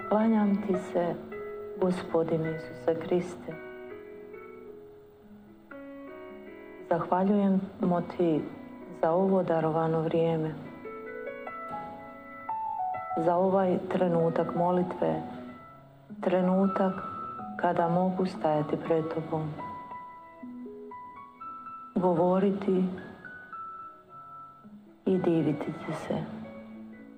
Klanjam ti se, Gospodine Isuse Kriste. Zahvaljujemo ti za ovo darovano vrijeme, za ovaj trenutak molitve, trenutak kada mogu stajati pred tobom, govoriti i diviti ti se.